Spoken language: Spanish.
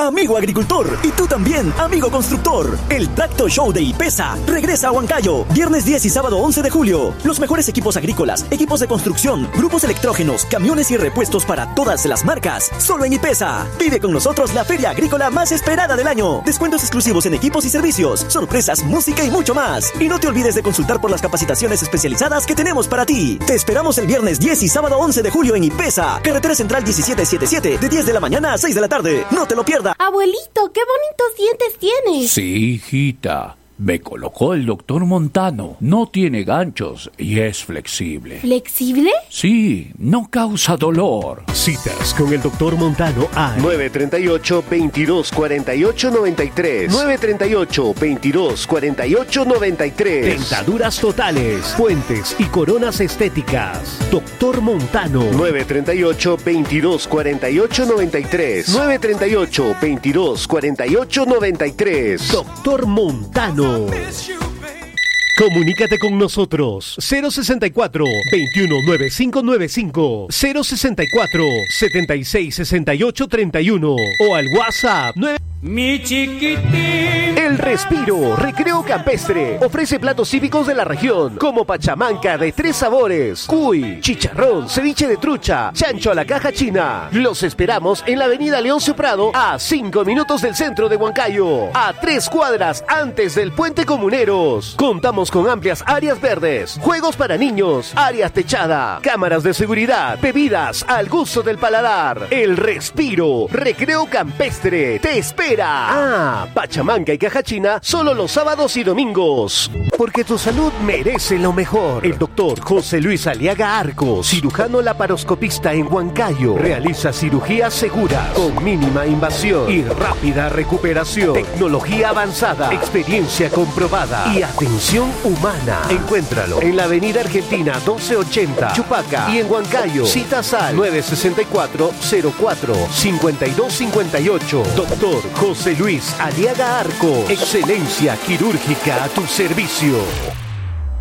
amigo agricultor, y tú también, amigo constructor. El Tracto Show de IPESA regresa a Huancayo, viernes 10 y sábado 11 de julio. Los mejores equipos agrícolas, equipos de construcción, grupos electrógenos, camiones y repuestos para todas las marcas. Solo en IPESA. Vive con nosotros la feria agrícola más esperada del año. Descuentos exclusivos en equipos y servicios, sorpresas, música y mucho más. Y no te olvides de consultar por las capacitaciones especializadas que tenemos para ti. Te esperamos el viernes 10 y sábado 11 de julio en IPESA, carretera central 1777, de 10 de la mañana a 6 de la tarde. No te lo pierdas. Abuelito, qué bonitos dientes tienes. Sí, hijita. Me colocó el doctor Montano. No tiene ganchos y es flexible. ¿Flexible? Sí, no causa dolor. Citas con el doctor Montano al 938-2248-93. 938-2248-93. Dentaduras totales, puentes y coronas estéticas. Doctor Montano. 938-2248-93. 938-2248-93. Doctor Montano. Comunícate con nosotros 064 219595 064 766831 o al WhatsApp 9. Mi chiquitín. El Respiro Recreo Campestre ofrece platos típicos de la región como pachamanca de 3 sabores, cuy, chicharrón, ceviche de trucha, chancho a la caja china. Los esperamos en la avenida Leoncio Prado, a 5 minutos del centro de Huancayo, a 3 cuadras antes del Puente Comuneros. Contamos con amplias áreas verdes, juegos para niños, áreas techada, cámaras de seguridad, bebidas al gusto del paladar. El Respiro Recreo Campestre te espera. Pachamanca y caja china solo los sábados y domingos. Porque tu salud merece lo mejor. El doctor José Luis Aliaga Arcos, cirujano laparoscopista en Huancayo, realiza cirugías seguras, con mínima invasión y rápida recuperación. Tecnología avanzada, experiencia comprobada y atención humana. Encuéntralo en la avenida Argentina 1280, Chupaca, y en Huancayo. Citas al 964-04-5258. Doctor José Luis Aliaga Arcos. Excelencia quirúrgica a tu servicio.